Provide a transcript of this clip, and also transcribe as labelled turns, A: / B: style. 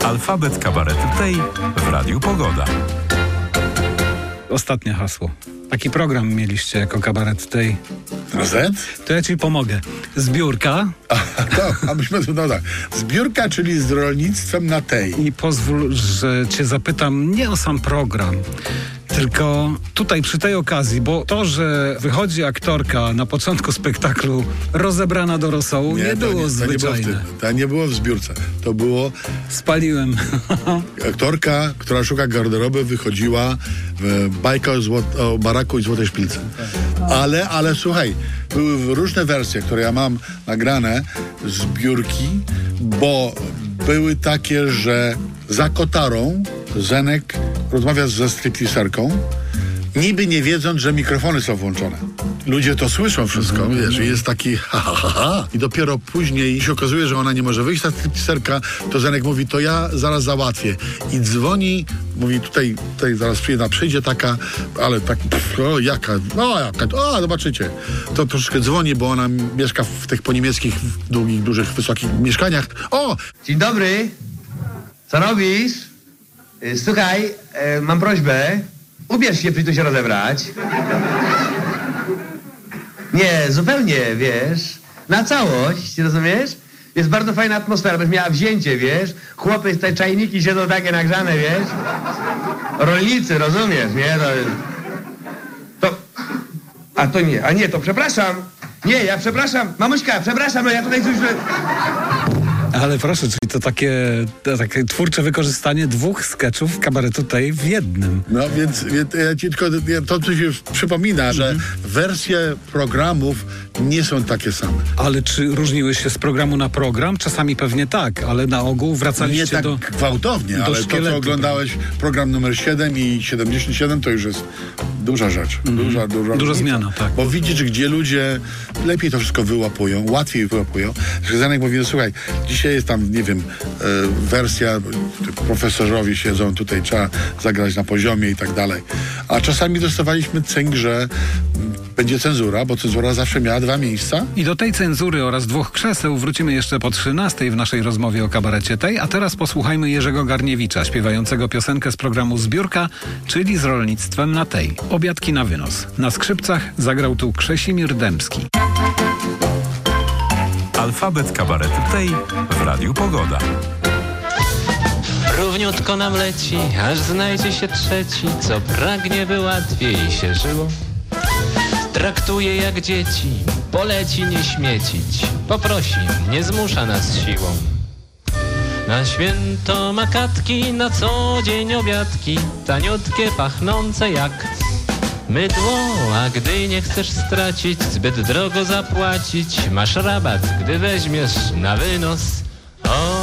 A: Alfabet kabaretu tej w Radiu Pogoda.
B: Ostatnie hasło. Taki program mieliście jako kabaret tej.
C: Z?
B: To ja ci pomogę. Zbiórka.
C: A myśmy tu, no tak. Zbiórka, czyli z rolnictwem na tej.
B: I pozwól, że cię zapytam nie o sam program, tylko tutaj przy tej okazji, bo to, że wychodzi aktorka na początku spektaklu rozebrana do rosołu, nie było zwyczajne.
C: To nie było w zbiórce. To było...
B: Spaliłem.
C: Aktorka, która szuka garderoby, wychodziła w bajkę o baraku i złotej szpilce. Ale słuchaj, były różne wersje, które ja mam nagrane, zbiórki, bo były takie, że za kotarą Zenek rozmawia ze stripteaserką, niby nie wiedząc, że mikrofony są włączone. Ludzie to słyszą wszystko, wiesz, i jest taki ha. I dopiero później się okazuje, że ona nie może wyjść, ta stripteaserka, to Zenek mówi, to ja zaraz załatwię. I dzwoni, mówi, tutaj zaraz przyjdzie taka, ale tak, jaka, zobaczycie. To troszeczkę dzwoni, bo ona mieszka w tych poniemieckich, długich, dużych, wysokich mieszkaniach.
D: Dzień dobry. Co robisz? Słuchaj, mam prośbę. Ubierz się, przyjdź się rozebrać. Nie, zupełnie, wiesz. Na całość, rozumiesz? Jest bardzo fajna atmosfera, będziesz miała wzięcie, wiesz? Chłopy, te czajniki siedzą takie nagrzane, wiesz? Rolnicy, rozumiesz, nie? To przepraszam. Nie, ja przepraszam. Mamuśka, przepraszam, no ja tutaj coś...
B: Ale proszę, czyli to takie twórcze wykorzystanie dwóch skeczów kabaretu tej w jednym.
C: No więc ja ci tylko to co się przypomina, że wersje programów nie są takie same.
B: Ale czy różniły się z programu na program? Czasami pewnie tak, ale na ogół wracaliście
C: nie tak
B: do
C: gwałtownie,
B: do
C: ale
B: szkieletu,
C: to, co oglądałeś, program numer 7 i 77, to już jest duża rzecz. Duża
B: zmiana, tak.
C: Bo widzisz, gdzie ludzie lepiej to wszystko wyłapują, łatwiej wyłapują. Zenek mówi, no słuchaj, dzisiaj jest tam, nie wiem, wersja, profesorowie siedzą tutaj, trzeba zagrać na poziomie i tak dalej. A czasami dostawaliśmy cynk, że będzie cenzura, bo cenzura zawsze miała 2 miejsca.
B: I do tej cenzury oraz 2 krzeseł wrócimy jeszcze po 13 w naszej rozmowie o kabarecie tej, a teraz posłuchajmy Jerzego Garniewicza, śpiewającego piosenkę z programu Zbiórka, czyli z rolnictwem na tej. Obiadki na wynos. Na skrzypcach zagrał tu Krzesimir Dębski.
A: Alfabet kabaretu tej w Radiu Pogoda.
E: Równiutko nam leci, aż znajdzie się trzeci, co pragnie, by łatwiej się żyło. Traktuje jak dzieci, poleci nie śmiecić, poprosi, nie zmusza nas siłą. Na święto makatki, na co dzień obiadki, taniutkie, pachnące jak mydło, a gdy nie chcesz stracić, zbyt drogo zapłacić, masz rabat, gdy weźmiesz na wynos.